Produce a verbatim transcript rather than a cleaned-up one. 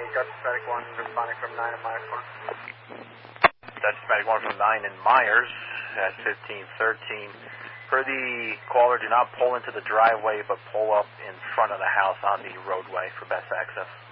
Dutch Static one responding from nine in Myers Corner. Dutch Static one from nine in Myers at fifteen thirteen. For the caller, do not pull into the driveway, but pull up in front of the house on the roadway for best access.